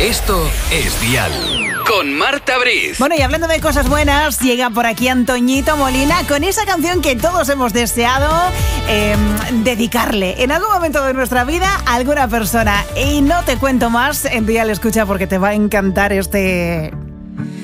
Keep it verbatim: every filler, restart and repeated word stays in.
Esto es Dial. Con Marta Briz. Bueno, y hablando de cosas buenas, llega por aquí Antoñito Molina con esa canción que todos hemos deseado eh, dedicarle en algún momento de nuestra vida a alguna persona. Y no te cuento más, en Dial escucha porque te va a encantar este